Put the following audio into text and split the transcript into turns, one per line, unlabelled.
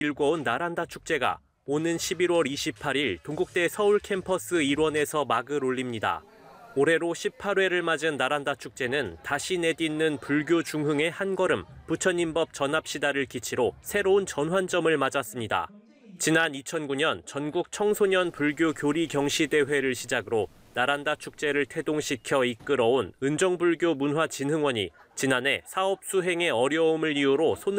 일궈온 나란다 축제가 오는 11월 28일 동국대 서울 캠퍼스 일원에서 막을 올립니다. 올해로 18회를 맞은 나란다 축제는 다시 내딛는 불교 중흥의 한 걸음, 부처님법 전합시다를 기치로 새로운 전환점을 맞았습니다. 지난 2009년 전국 청소년 불교 교리 경시대회를 시작으로 나란다 축제를 태동시켜 이끌어온 은정불교 문화진흥원이 지난해 사업 수행의 어려움을 이유로 손을